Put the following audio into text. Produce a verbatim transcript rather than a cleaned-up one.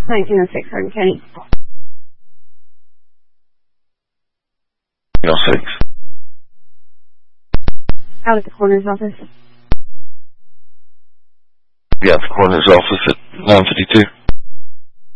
nineteen oh six, Hardin County. oh six. Out at the coroner's office. Yeah, the coroner's office at nine fifty-two.